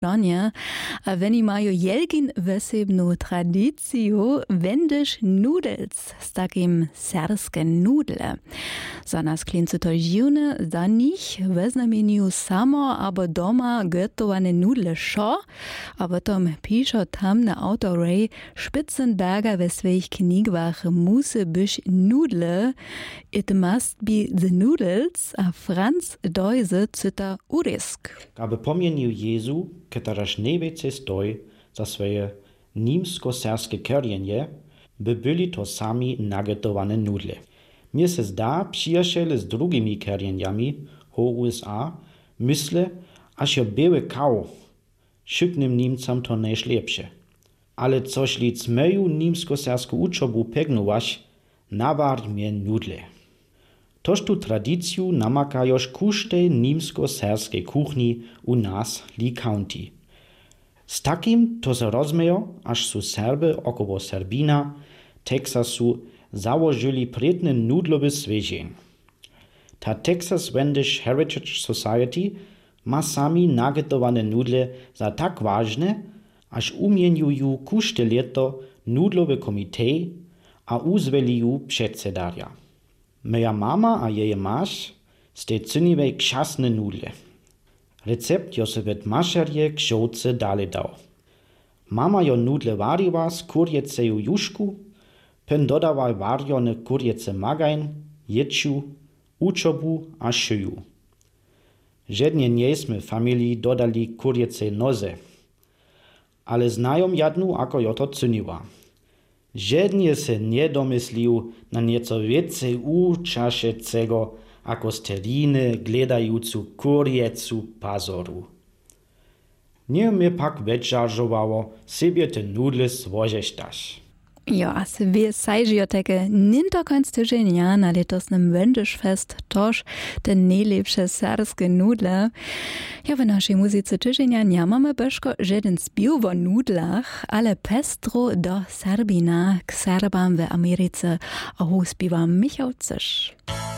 Polonia, a oni mają jelgin wesebną tradycję wendysz nudels z takim serskim nudle. Za nas klincu to dziwne, za nich we znamieniu samo albo doma gotowane nudle szo, a potom pisze tam na autorej Spitzenberger we swoich knigwach musy być nudle, it must be the noodles, a Franz Deuse cyta urisk. Aby pomienił Jezu, któraż najwięcej stoi za swoje niemsko-serskie korjenje, by byli to sami nagotowane nudle. Mnie se zda, przyjaciele z drugimi korjenjami, USA, myślę, aż jo były kał, szybnym Niemcom to najlepsze. Ale coś lic moją niemsko-serską uczobu pegnować, nawarć mnie nudle. Toż tu tradycję namakajoż kusztej niemsko-serskiej kuchni u nas Lee County. Z takim to se rozmiejo, aż su Serby około Serbina, Teksasu, założyli predny nudlowy zwierzeń. Ta Texas Wendish Heritage Society ma sami nagotowane nudle za tak ważne, aż umieniują kuszte leto nudlowe komitee, a uzweliją przedsedaria. Moja mama a jeje masz ste cyniwej krzasne nudle. Recept jo se wet mašerje kšovce dale dał. Mama jo nudle wariła z kurjeceju juszku, pen dodawaj warjone kurjece magajn, jeczu, uczobu a szyju. Żednie niesmy familii dodali kurjece noze, ale znajom jadnu, ako jo to cyniła. Żednie se nie domyslił na nieco więcej uczaszecego ako steriny gledającu kurjecu pazoru. Nie mnie pak wyczarżowało sobie te nudle złożeśtaś. Ja, wie sajžio teke ninto konc tyženia na letosnym Wendyszfest toż te najlepsze serskie nudle. Ja w naszej muzyce tyženia nie mamy beszko żaden spił o nudlach, ale pestro do Serbina k Serbam w Ameryce a spiwa Michał Cysz.